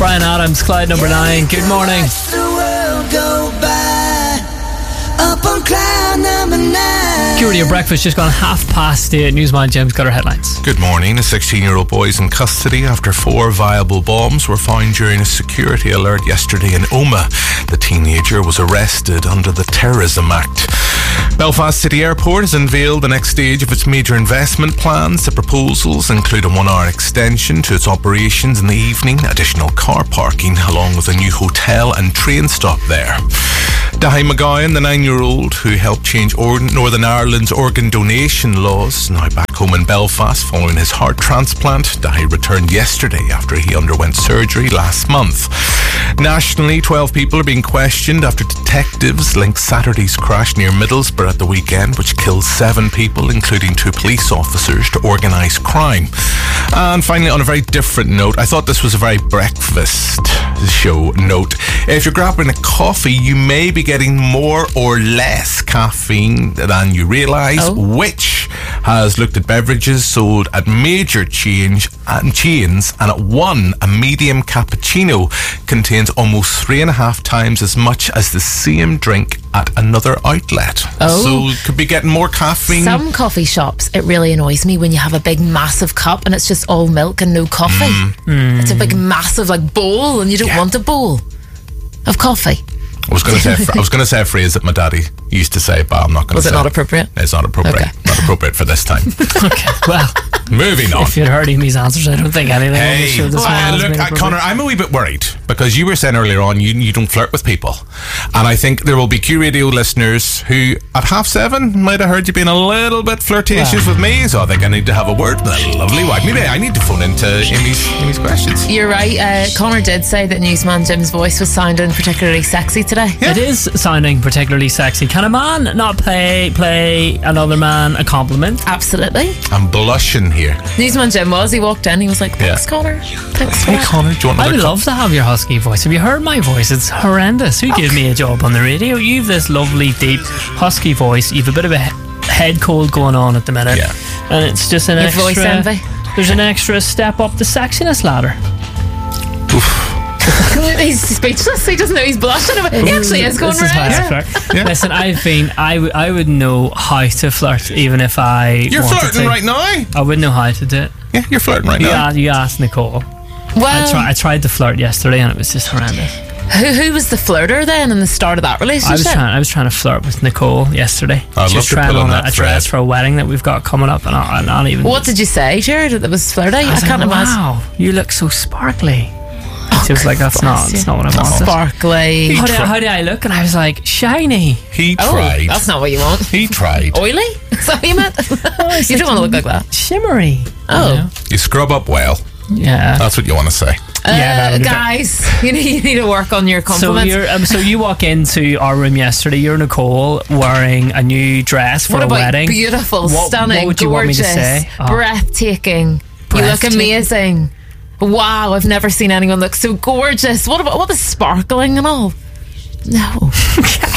Bryan Adams, Clyde number 9. Good morning. Your breakfast just gone 8:30. Newsman Jim's got our headlines. Good morning. A 16-year-old boy is in custody after 4 viable bombs were found during a security alert yesterday in Omagh. The teenager was arrested under the Terrorism Act. Belfast City Airport has unveiled the next stage of its major investment plans. The proposals include a 1-hour extension to its operations in the evening, additional car parking, along with a new hotel and train stop there. Dahi McGowan, the 9-year-old who helped change Northern Ireland's organ donation laws, now back home in Belfast following his heart transplant. Dahi returned yesterday after he underwent surgery last month. Nationally, 12 people are being questioned after detectives link Saturday's crash near Middlesbrough at the weekend, which killed 7 people, including 2 police officers, to organised crime. And finally, on a very different note, I thought this was a very breakfast show note. If you're grabbing a coffee, you may be getting more or less caffeine than you realise. Which has looked at beverages sold at major chains, and at one, a medium cappuccino contains almost 3.5 times as much as the same drink at another outlet. So you could be getting more caffeine. Some coffee shops, it really annoys me when you have a big massive cup and it's just all milk and no coffee. It's a big massive bowl, and you don't want a bowl of coffee. I was going to say a phrase that my daddy used to say, but I'm not going to say. Was it not appropriate? It's not appropriate. Okay. Not appropriate for this time. Okay, well, moving on. If you'd heard Amy's answers, I don't think anything on the show this morning. Look, Connor, I'm a wee bit worried because you were saying earlier on you don't flirt with people, and I think there will be Q Radio listeners who at 7:30 might have heard you being a little bit flirtatious with me, so I think I need to have a word with that lovely wife. Maybe I need to phone into Amy's questions. You're right. Connor did say that Newsman Jim's voice was sounding particularly sexy today. It is sounding particularly sexy. Can a man not pay another man a compliment? Absolutely. I'm blushing here. Newsman Jim he walked in, he was like, thanks Connor, thanks. Hey Connor, do you want I would love to have your husky voice. Have you heard my voice? It's horrendous. Who gave me a job on the radio? You've this lovely deep husky voice. You've a bit of a head cold going on at the minute, and it's just an extra voice envy. There's an extra step up the sexiness ladder. He's speechless. He doesn't know he's blushing. He actually is going around. Listen, I would know how to flirt even if I You're wanted flirting to. right now. I wouldn't know how to do it. Yeah, you're flirting right now. You asked Nicole. Well, I tried to flirt yesterday and it was just horrendous. Who was the flirter then in the start of that relationship? I was trying to flirt with Nicole yesterday. I'd love to trying pull on that a dress for a wedding that we've got coming up, and I'm not even. What did you say, Jared? That was flirty? I can't imagine. Wow, you look so sparkly. She was like, that's not what I wanted. Sparkly. How do I look? And I was like, shiny. He tried. That's not what you want. He tried. Oily? Is that what you meant? You don't want to look like that. Shimmery. You scrub up well. Yeah. That's what you want to say. Guys, you need to work on your compliments. So you walk into our room yesterday. You're Nicole wearing a new dress for a wedding. Beautiful, stunning, what would you gorgeous, want me to say? breathtaking. You look amazing. Wow, I've never seen anyone look so gorgeous. What about the sparkling and all? No.